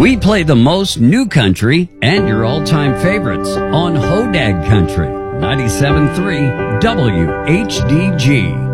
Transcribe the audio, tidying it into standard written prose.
We play the most new country and your all-time favorites on Hodag Country, 97.3 WHDG.